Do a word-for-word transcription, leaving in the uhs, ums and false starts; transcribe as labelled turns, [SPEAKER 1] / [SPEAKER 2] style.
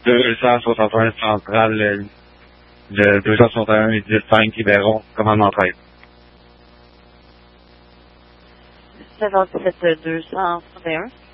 [SPEAKER 1] deux cent soixante et un central, le, le deux cent soixante et un et dix cinq Quiberon, commandement treize.
[SPEAKER 2] sept sept deux cent soixante et un.